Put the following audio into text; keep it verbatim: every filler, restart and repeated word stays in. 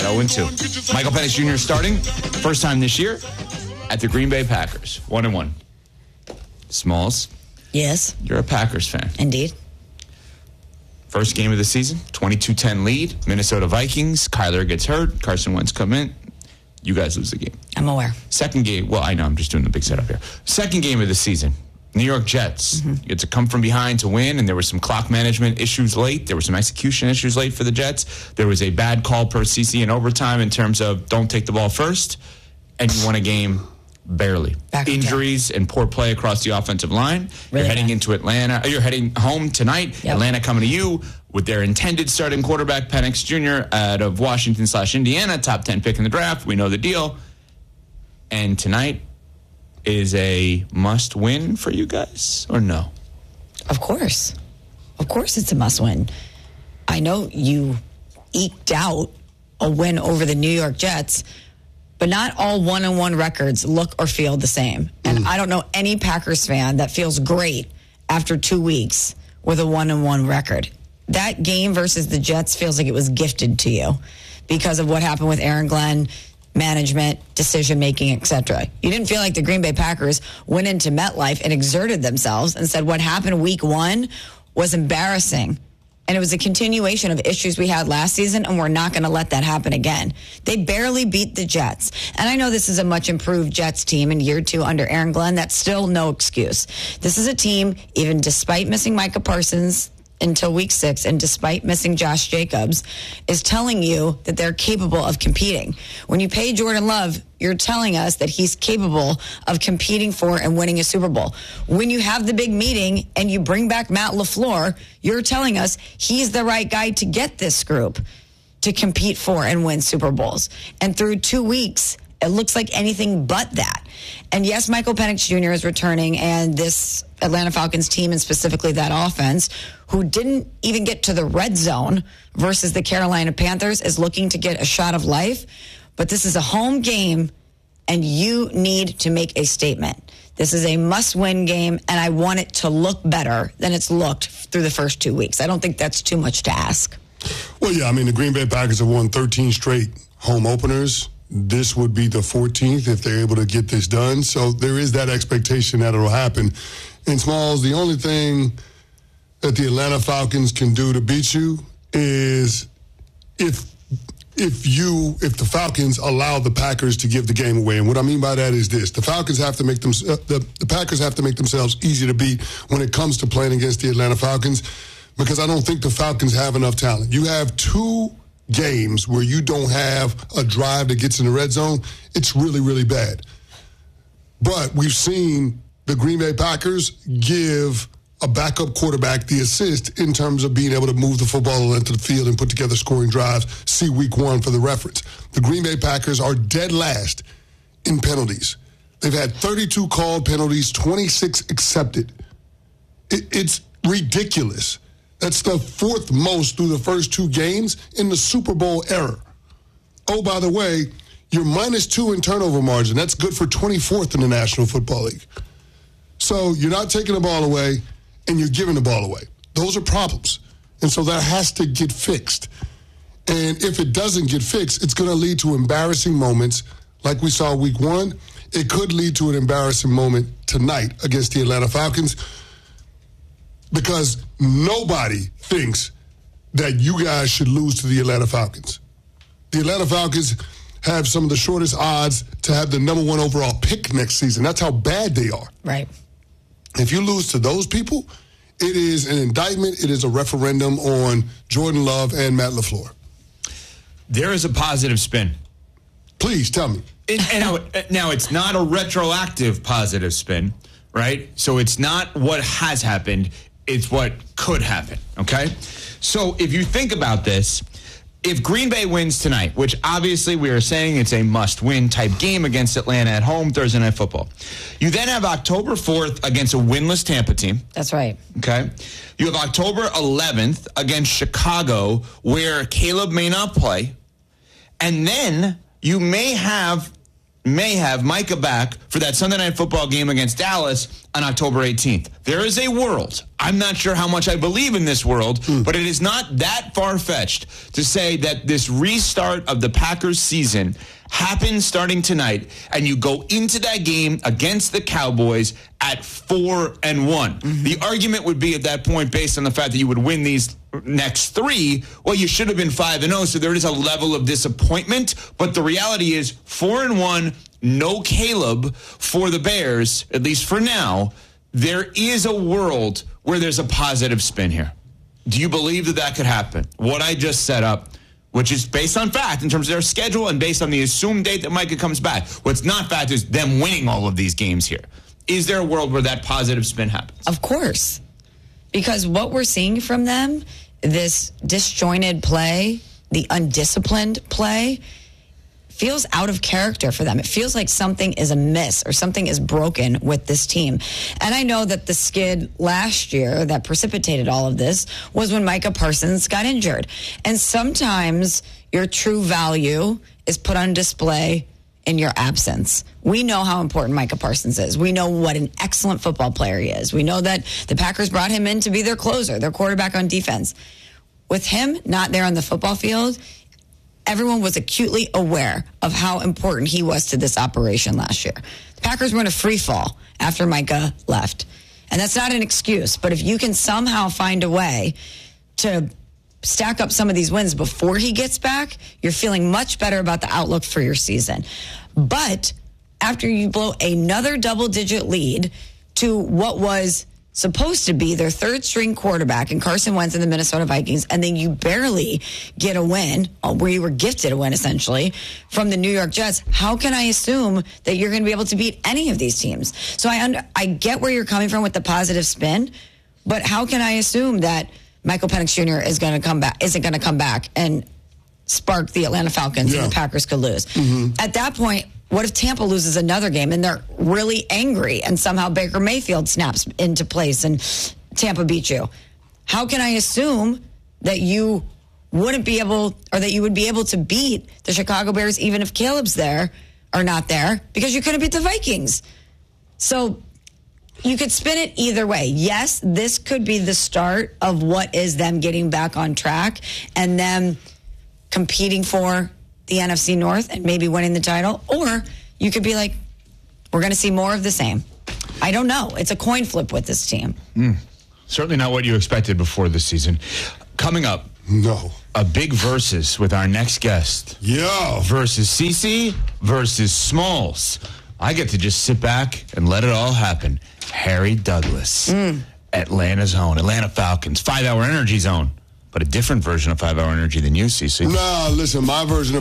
oh and two. Michael Penix Junior is starting, first time this year, at the Green Bay Packers. one and one. Smalls. Yes. You're a Packers fan. Indeed. First game of the season, twenty-two ten lead. Minnesota Vikings. Kyler gets hurt. Carson Wentz come in. You guys lose the game. I'm aware. Second game, well, I know, I'm just doing the big setup here. Second game of the season, New York Jets. Mm-hmm. You had to come from behind to win, and there were some clock management issues late. There were some execution issues late for the Jets. There was a bad call per C C in overtime in terms of don't take the ball first, and you won a game barely. Back Injuries and poor play across the offensive line. Really you're heading bad. into Atlanta. You're heading home tonight. Yep. Atlanta coming to you with their intended starting quarterback, Penix Junior, out of Washington slash Indiana, top ten pick in the draft. We know the deal. And tonight is a must-win for you guys, or no? Of course. Of course it's a must-win. I know you eked out a win over the New York Jets, but not all one-on-one records look or feel the same. And mm. I don't know any Packers fan that feels great after two weeks with a one-on-one record. That game versus the Jets feels like it was gifted to you because of what happened with Aaron Glenn, management, decision-making, et cetera. You didn't feel like the Green Bay Packers went into MetLife and exerted themselves and said what happened week one was embarrassing. And it was a continuation of issues we had last season, and we're not going to let that happen again. They barely beat the Jets. And I know this is a much improved Jets team in year two under Aaron Glenn. That's still no excuse. This is a team, even despite missing Micah Parsons until week six, and despite missing Josh Jacobs, is telling you that they're capable of competing. When you pay Jordan Love, you're telling us that he's capable of competing for and winning a Super Bowl. When you have the big meeting and you bring back Matt LaFleur, you're telling us he's the right guy to get this group to compete for and win Super Bowls. And through two weeks, it looks like anything but that. And yes, Michael Penix Junior is returning, and this Atlanta Falcons team, and specifically that offense, who didn't even get to the red zone versus the Carolina Panthers, is looking to get a shot of life. But this is a home game, and you need to make a statement. This is a must-win game, and I want it to look better than it's looked through the first two weeks. I don't think that's too much to ask. Well, yeah, I mean, the Green Bay Packers have won thirteen straight home openers. This would be the fourteenth if they're able to get this done. So there is that expectation that it'll happen. And Smalls, the only thing that the Atlanta Falcons can do to beat you is if if you if the Falcons allow the Packers to give the game away. And what I mean by that is this: the Falcons have to make them uh, the, the Packers have to make themselves easy to beat when it comes to playing against the Atlanta Falcons, because I don't think the Falcons have enough talent. You have two games where you don't have a drive that gets in the red zone. It's really, really bad. But we've seen the Green Bay Packers give a backup quarterback the assist in terms of being able to move the football into the field and put together scoring drives. See week one for the reference. The Green Bay Packers are dead last in penalties. They've had thirty-two called penalties, twenty-six accepted. It, it's ridiculous. That's the fourth most through the first two games in the Super Bowl era. Oh, by the way, you're minus two in turnover margin. That's good for twenty-fourth in the National Football League. So you're not taking the ball away, and you're giving the ball away. Those are problems. And so that has to get fixed. And if it doesn't get fixed, it's going to lead to embarrassing moments like we saw week one. It could lead to an embarrassing moment tonight against the Atlanta Falcons, because nobody thinks that you guys should lose to the Atlanta Falcons. The Atlanta Falcons have some of the shortest odds to have the number one overall pick next season. That's how bad they are. Right. If you lose to those people, it is an indictment. It is a referendum on Jordan Love and Matt LaFleur. There is a positive spin. Please tell me. It, and now, now, it's not a retroactive positive spin, right? So it's not what has happened. It's what could happen, okay? So if you think about this, if Green Bay wins tonight, which obviously we are saying it's a must-win type game against Atlanta at home, Thursday Night Football. You then have October fourth against a winless Tampa team. That's right. Okay. You have October eleventh against Chicago, where Caleb may not play. And then you may have may have Micah back for that Sunday Night Football game against Dallas on October eighteenth. There is a world. I'm not sure how much I believe in this world, mm. but it is not that far-fetched to say that this restart of the Packers season happens starting tonight, and you go into that game against the Cowboys at four and one. Mm-hmm. The argument would be at that point, based on the fact that you would win these next three, well, you should have been five and oh, so there is a level of disappointment. But the reality is four and one, no Caleb for the Bears, at least for now. There is a world where there's a positive spin here. Do you believe that that could happen? What I just set up, which is based on fact in terms of their schedule and based on the assumed date that Micah comes back. What's not fact is them winning all of these games here. Is there a world where that positive spin happens? Of course. Because what we're seeing from them, this disjointed play, the undisciplined play, feels out of character for them. It feels like something is amiss or something is broken with this team. And I know that the skid last year that precipitated all of this was when Micah Parsons got injured. And sometimes your true value is put on display in your absence. We know how important Micah Parsons is. We know what an excellent football player he is. We know that the Packers brought him in to be their closer, their quarterback on defense. With him not there on the football field, everyone was acutely aware of how important he was to this operation last year. The Packers were in a free fall after Micah left. And that's not an excuse, but if you can somehow find a way to stack up some of these wins before he gets back, you're feeling much better about the outlook for your season. But after you blow another double-digit lead to what was supposed to be their third string quarterback in Carson Wentz and the Minnesota Vikings, and then you barely get a win, where you were gifted a win essentially from the New York Jets, how can I assume that you're going to be able to beat any of these teams? So I under, I get where you're coming from with the positive spin, but how can I assume that Michael Penix Junior is going to come back, isn't going to come back and spark the Atlanta Falcons yeah. and the Packers could lose? Mm-hmm. At that point, what if Tampa loses another game and they're really angry and somehow Baker Mayfield snaps into place and Tampa beats you? How can I assume that you wouldn't be able, or that you would be able to beat the Chicago Bears even if Caleb's there or not there, because you couldn't beat the Vikings? So you could spin it either way. Yes, this could be the start of what is them getting back on track and them competing for the N F C North and maybe winning the title. Or you could be like, we're going to see more of the same. I don't know. It's a coin flip with this team. Mm. Certainly not what you expected before this season. Coming up, no, a big versus with our next guest. Yeah. Versus Cece versus Smalls. I get to just sit back and let it all happen. Harry Douglas, mm. Atlanta's own, Atlanta Falcons, five-hour energy zone. But a different version of five-hour energy than you, Cece. Nah, listen, my version of